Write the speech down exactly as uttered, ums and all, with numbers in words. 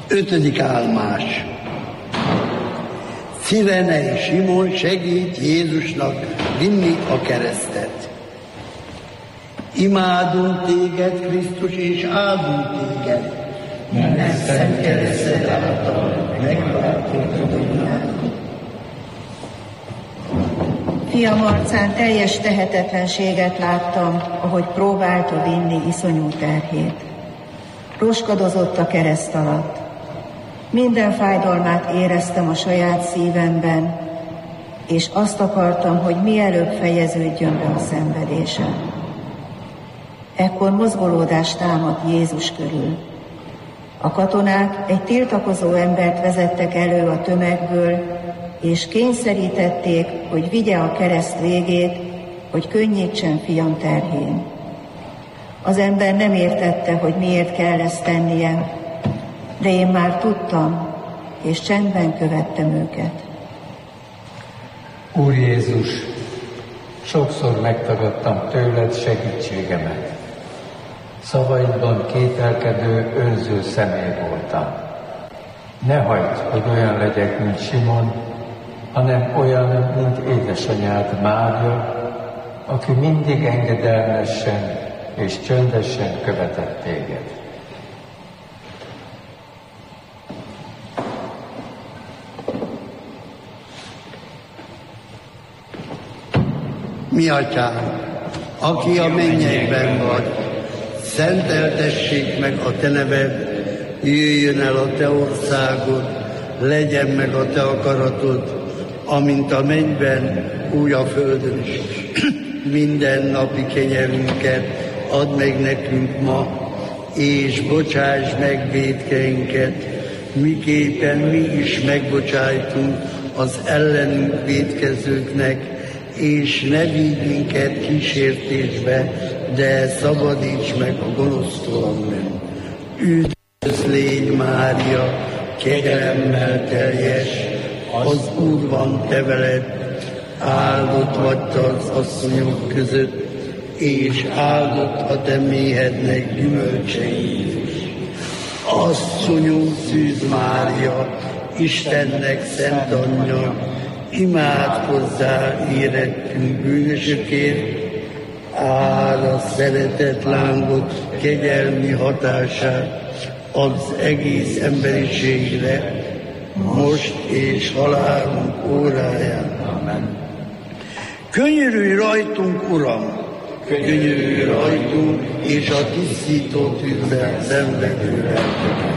Ötödik állomás. Cirenei Simon segít Jézusnak vinni a keresztet. Imádunk téged, Krisztus, és áldunk téged. Minden szent kereszted által megváltottad a világot. Fiam arcán teljes tehetetlenséget láttam, ahogy próbálta vinni iszonyú terhét. Roskadozott a kereszt alatt. Minden fájdalmát éreztem a saját szívemben, és azt akartam, hogy mielőbb fejeződjön be a szenvedésem. Ekkor mozgolódás támadt Jézus körül. A katonák egy tiltakozó embert vezettek elő a tömegből, és kényszerítették, hogy vigye a kereszt végét, hogy könnyítsen fiam terhén. Az ember nem értette, hogy miért kell ezt tennie, de én már tudtam, és csendben követtem őket. Úr Jézus, sokszor megtagadtam tőled segítségemet. Szavaidban kételkedő, önző személy voltam. Ne hagyd, hogy olyan legyek, mint Simon, hanem olyan, mint édesanyád Mária, aki mindig engedelmesen és csöndesen követett téged. Mi atyám, aki a mennyekben vagy, szenteltessék meg a te neved, jöjjön el a te országod, legyen meg a te akaratod, amint a mennyben, úgy a földön is. Minden napi kenyerünket add meg nekünk ma, és bocsáss meg vétkeinket, miképpen mi is megbocsájtunk az ellenünk vétkezőknek, és ne vigy minket kísértésbe, de szabadíts meg a gonosztól. Üdvözl légy, Mária, kegyelemmel teljes, az Úr van te veled, áldott vagy az asszonyok között, és áldott a te méhednek gyümölcse Jézus. Asszonyunk Szűz Mária, Istennek szent anyja, imádkozzál érettünk bűnösökért, áld a szeretet lángot, kegyelmi hatását az egész emberiségre, most és halálunk óráján. Amen. Könyörülj rajtunk, Uram! Könyörülj rajtunk, és a tisztító tűzben szenvedőre.